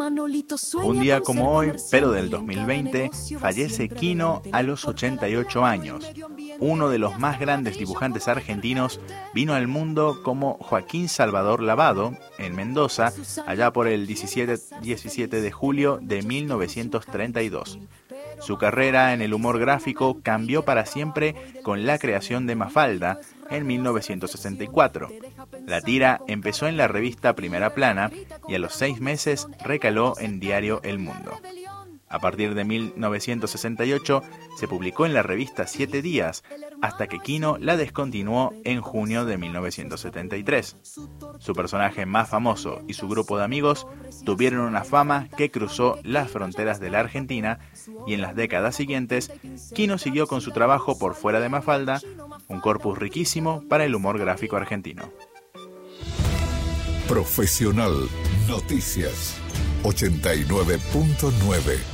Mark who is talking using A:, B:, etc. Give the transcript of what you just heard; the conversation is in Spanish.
A: Un día como hoy, pero del 2020, fallece Quino a los 88 años. Uno de los más grandes dibujantes argentinos vino al mundo como Joaquín Salvador Lavado, en Mendoza, allá por el 17 de julio de 1932. Su carrera en el humor gráfico cambió para siempre con la creación de Mafalda en 1964. La tira empezó en la revista Primera Plana y a los 6 meses recaló en diario El Mundo. A partir de 1968 se publicó en la revista 7 Días, hasta que Quino la descontinuó en junio de 1973. Su personaje más famoso y su grupo de amigos tuvieron una fama que cruzó las fronteras de la Argentina, y en las décadas siguientes, Quino siguió con su trabajo por fuera de Mafalda, un corpus riquísimo para el humor gráfico argentino.
B: Profesional Noticias 89.9